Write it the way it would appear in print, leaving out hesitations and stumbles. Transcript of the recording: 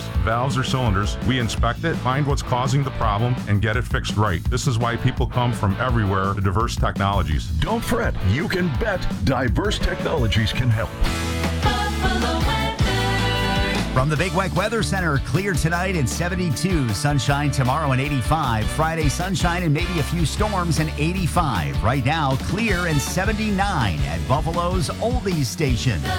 motors, valves, or cylinders, we inspect it, find what's causing the problem, and get it fixed right. This is why people come from everywhere to Diverse Technologies. Don't fret. You can bet Diverse Technologies can help. From the Big Weck Weather Center, clear tonight and 72, sunshine tomorrow and 85, Friday sunshine and maybe a few storms and 85. Right now, clear and 79 at Buffalo's Oldies Station.